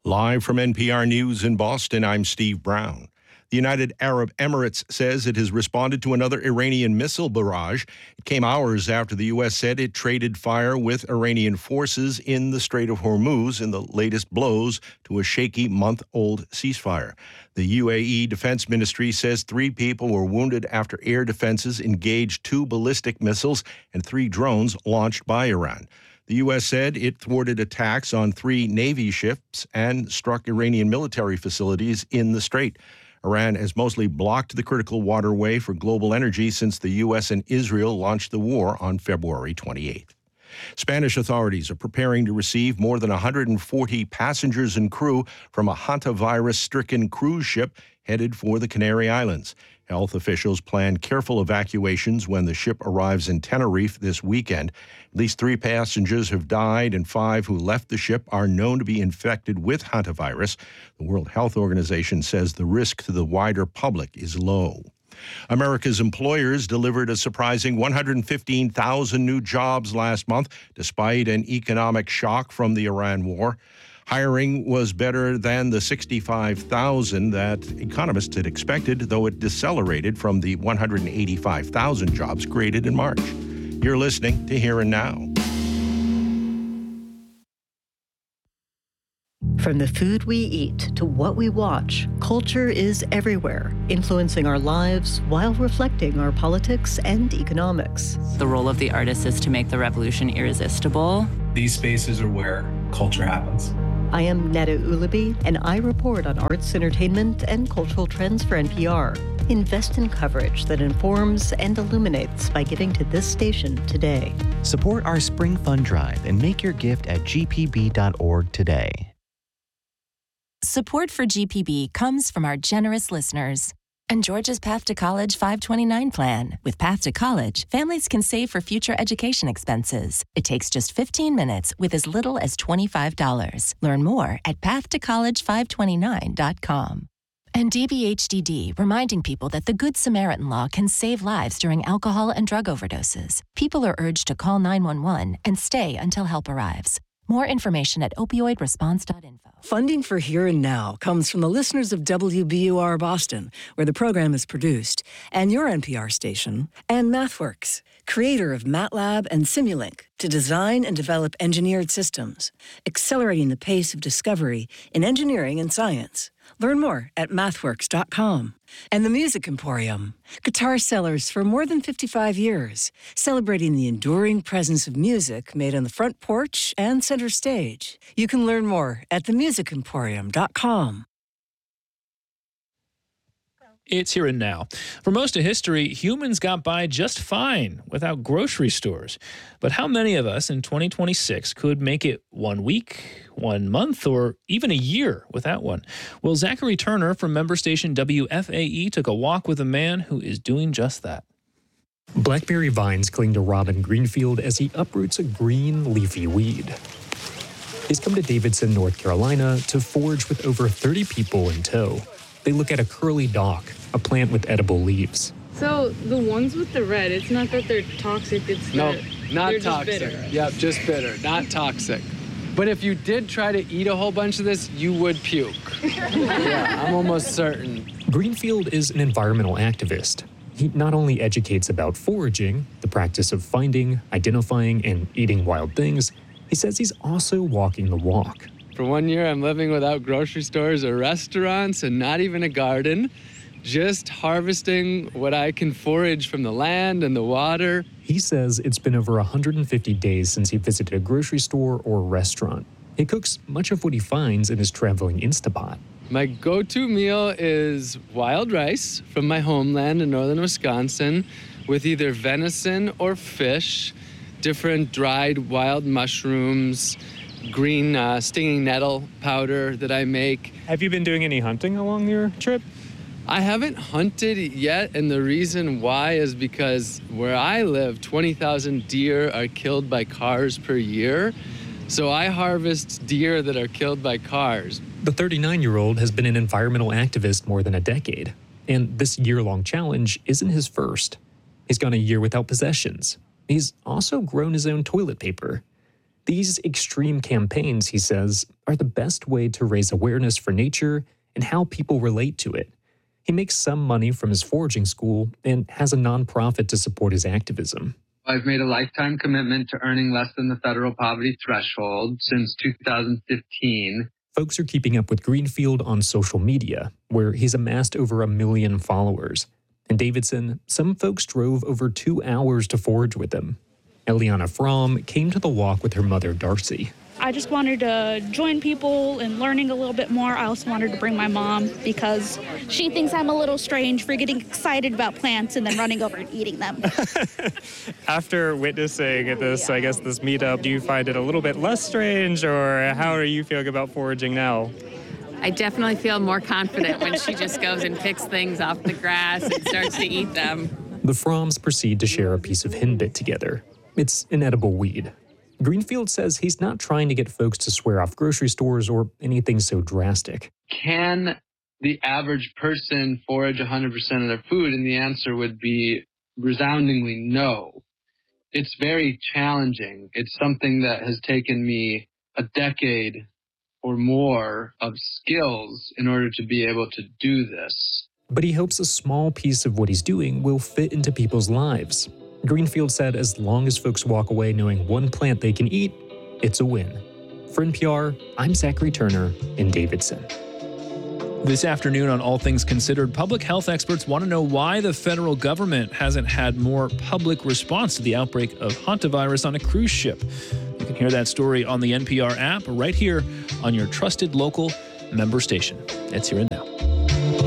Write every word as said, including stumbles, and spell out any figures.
Live from N P R News in Boston, I'm Steve Brown. The United Arab Emirates says it has responded to another Iranian missile barrage. It came hours after the U S said it traded fire with Iranian forces in the Strait of Hormuz in the latest blows to a shaky month-old ceasefire. The U A E Defense Ministry says three people were wounded after air defenses engaged two ballistic missiles and three drones launched by Iran. The U S said it thwarted attacks on three Navy ships and struck Iranian military facilities in the strait. Iran has mostly blocked the critical waterway for global energy since the U S and Israel launched the war on February twenty-eighth. Spanish authorities are preparing to receive more than one hundred forty passengers and crew from a hantavirus-stricken cruise ship headed for the Canary Islands. Health officials plan careful evacuations when the ship arrives in Tenerife this weekend. At least three passengers have died, and five who left the ship are known to be infected with hantavirus. The World Health Organization says the risk to the wider public is low. America's employers delivered a surprising one hundred fifteen thousand new jobs last month, despite an economic shock from the Iran war. Hiring was better than the sixty-five thousand that economists had expected, though it decelerated from the one hundred eighty-five thousand jobs created in March. You're listening to Here and Now. From the food we eat to what we watch, culture is everywhere, influencing our lives while reflecting our politics and economics. The role of the artist is to make the revolution irresistible. These spaces are where culture happens. I am Netta Ulaby, and I report on arts, entertainment, and cultural trends for N P R. Invest in coverage that informs and illuminates by giving to this station today. Support our Spring Fund Drive and make your gift at g p b dot org today. Support for G P B comes from our generous listeners and Georgia's Path to College five twenty-nine plan. With Path to College, families can save for future education expenses. It takes just fifteen minutes with as little as twenty-five dollars. Learn more at path to college five twenty-nine dot com. And D B H D D, reminding people that the Good Samaritan Law can save lives during alcohol and drug overdoses. People are urged to call nine one one and stay until help arrives. More information at opioid response dot info. Funding for Here and Now comes from the listeners of W B U R Boston, where the program is produced, and your N P R station, and MathWorks, creator of MATLAB and Simulink, to design and develop engineered systems, accelerating the pace of discovery in engineering and science. Learn more at mathworks dot com. And the Music Emporium, guitar sellers for more than fifty-five years, celebrating the enduring presence of music made on the front porch and center stage. You can learn more at the music emporium dot com. It's Here and Now. For most of history, humans got by just fine without grocery stores. But how many of us in twenty twenty-six could make it one week, one month, or even a year without one? Well, Zachary Turner from member station W F A E took a walk with a man who is doing just that. Blackberry vines cling to Robin Greenfield as he uproots a green, leafy weed. He's come to Davidson, North Carolina, to forage with over thirty people in tow. They look at a curly dock, a plant with edible leaves. So the ones with the red, it's not that they're toxic, it's no, that not they're toxic. Just bitter. Yep, just bitter, not toxic. But if you did try to eat a whole bunch of this, you would puke. Yeah, I'm almost certain. Greenfield is an environmental activist. He not only educates about foraging, the practice of finding, identifying, and eating wild things, he says he's also walking the walk. For one year, I'm living without grocery stores or restaurants and not even a garden, just harvesting what I can forage from the land and the water. He says it's been over one hundred fifty days since he visited a grocery store or restaurant. He cooks much of what he finds in his traveling Instapot. My go-to meal is wild rice from my homeland in northern Wisconsin with either venison or fish, different dried wild mushrooms, green uh, stinging nettle powder that I make. Have you been doing any hunting along your trip? I haven't hunted yet, and the reason why is because where I live, twenty thousand deer are killed by cars per year. So I harvest deer that are killed by cars. The thirty-nine-year-old has been an environmental activist more than a decade, and this year-long challenge isn't his first. He's gone a year without possessions. He's also grown his own toilet paper. These extreme campaigns, he says, are the best way to raise awareness for nature and how people relate to it. He makes some money from his foraging school and has a nonprofit to support his activism. I've made a lifetime commitment to earning less than the federal poverty threshold since two thousand fifteen. Folks are keeping up with Greenfield on social media, where he's amassed over a million followers. In Davidson, some folks drove over two hours to forage with him. Eliana Fromm came to the walk with her mother, Darcy. I just wanted to join people in learning a little bit more. I also wanted to bring my mom because she thinks I'm a little strange for getting excited about plants and then running over and eating them. After witnessing this, I guess, this meetup, do you find it a little bit less strange, or how are you feeling about foraging now? I definitely feel more confident when she just goes and picks things off the grass and starts to eat them. The Fromms proceed to share a piece of henbit together. It's an edible weed. Greenfield says he's not trying to get folks to swear off grocery stores or anything so drastic. Can the average person forage one hundred percent of their food? And the answer would be resoundingly no. It's very challenging. It's something that has taken me a decade or more of skills in order to be able to do this. But he hopes a small piece of what he's doing will fit into people's lives. Greenfield said as long as folks walk away knowing one plant they can eat, it's a win. For N P R, I'm Zachary Turner in Davidson. This afternoon on All Things Considered, public health experts want to know why the federal government hasn't had more public response to the outbreak of hantavirus on a cruise ship. You can hear that story on the N P R app right here on your trusted local member station. It's here in